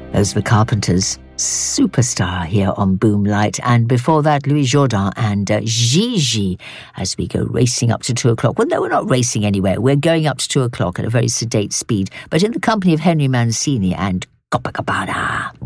Those were Carpenters, Superstar here on Boomlight, and before that Louis Jordan and Gigi as we go racing up to 2 o'clock. Well, no, we're not racing anywhere. We're going up to 2 o'clock at a very sedate speed, but in the company of Henry Mancini and Copacabana.